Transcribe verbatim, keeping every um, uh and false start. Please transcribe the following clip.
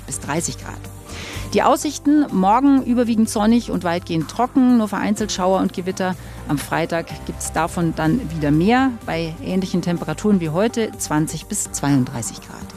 bis dreißig Grad. Die Aussichten: morgen überwiegend sonnig und weitgehend trocken, nur vereinzelt Schauer und Gewitter. Am Freitag gibt es davon dann wieder mehr, bei ähnlichen Temperaturen wie heute zwanzig bis zweiunddreißig Grad.